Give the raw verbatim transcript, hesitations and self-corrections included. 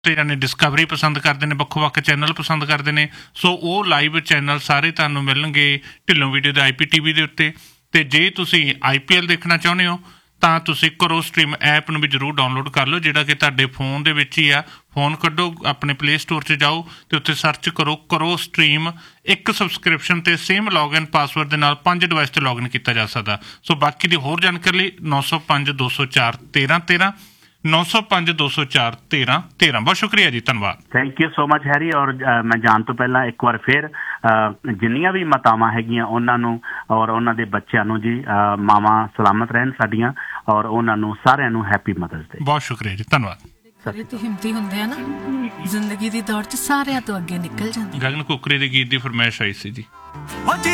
ਤੇ ਜਾਣੇ ਡਿਸਕਵਰੀ ਪਸੰਦ ਕਰਦੇ ਨੇ, ਵੱਖੋ ਵੱਖ ਚੈਨਲ ਪਸੰਦ ਕਰਦੇ ਨੇ। ਸੋ ਉਹ ਲਾਈਵ ਚੈਨਲ ਸਾਰੇ ਤੁਹਾਨੂੰ ਮਿਲਣਗੇ ਢਿੱਲੋਂ ਵੀਡੀਓ ਦੇ ਆਈ ਪੀ ਟੀ ਵੀ ਦੇ ਉੱਤੇ। ਅਤੇ ਜੇ ਤੁਸੀਂ ਆਈ ਪੀ ਐਲ ਦੇਖਣਾ ਚਾਹੁੰਦੇ ਹੋ ਤਾਂ ਤੁਸੀਂ ਕਰੋ ਸਟਰੀਮ ਐਪ ਨੂੰ ਵੀ ਜ਼ਰੂਰ ਡਾਊਨਲੋਡ ਕਰ ਲਓ, ਜਿਹੜਾ ਕਿ ਤੁਹਾਡੇ ਫੋਨ ਦੇ ਵਿੱਚ ਹੀ ਆ। ਫੋਨ ਕੱਢੋ, ਆਪਣੇ ਪਲੇ ਸਟੋਰ 'ਚ ਜਾਓ ਅਤੇ ਉੱਥੇ ਸਰਚ ਕਰੋ ਕਰੋ ਸਟਰੀਮ। ਇੱਕ ਸਬਸਕ੍ਰਿਪਸ਼ਨ 'ਤੇ ਸੇਮ ਲੌਗਇਨ ਪਾਸਵਰਡ ਦੇ ਨਾਲ ਪੰਜ ਡਿਵਾਈਸ 'ਤੇ ਲੌਗਇਨ ਕੀਤਾ ਜਾ ਸਕਦਾ। ਸੋ ਬਾਕੀ ਦੀ ਹੋਰ ਜਾਣਕਾਰੀ ਲਈ ਨੌ ਸੌ ਪੰਜ ਦੋ ਸੌ ਚਾਰ ਤੇਰਾਂ ਤੇਰਾਂ ਨੌ ਸੌ ਪੰਜ ਦੋ ਸੌ ਚਾਰ ਤੇਰਾਂ ਤੇਰਾਂ। ਬਹੁਤ ਸ਼ੁਕਰੀਆ ਜੀ, ਧੰਨਵਾਦ। Thank you so much Harry. ਔਰ ਮੈਂ ਜਾਣ ਤੋਂ ਪਹਿਲਾਂ ਇੱਕ ਵਾਰ ਫਿਰ ਜਿੰਨੀਆਂ ਵੀ ਮਾਤਾਵਾਂ ਹੈਗੀਆਂ ਉਹਨਾਂ ਨੂੰ ਔਰ ਉਹਨਾਂ ਦੇ ਬੱਚਿਆਂ ਨੂੰ ਜੀ, ਮਾਵਾਂ ਸਲਾਮਤ ਰਹਿਣ ਸਾਡੀਆਂ, ਔਰ ਉਹਨਾਂ ਨੂੰ ਸਾਰਿਆਂ ਨੂੰ ਹੈਪੀ ਮਦਰਸ ਡੇ। ਬਹੁਤ ਸ਼ੁਕਰੀਆ ਜੀ, ਧੰਨਵਾਦ। ਜਿਹੜੇ ਤੇ ਹਿੰਮਤੀ ਹੁੰਦੇ ਆ ਨਾ, ਜ਼ਿੰਦਗੀ ਦੀ ਦੌੜ 'ਚ ਸਾਰਿਆਂ ਤੋਂ ਅੱਗੇ ਨਿਕਲ ਜਾਂਦੇ। ਗਗਨ ਕੁੱਕਰੇ ਦੇ ਗੀਤ ਦੀ ਫਰਮਾਇਸ਼ ਆਈ ਸੀ ਜੀ।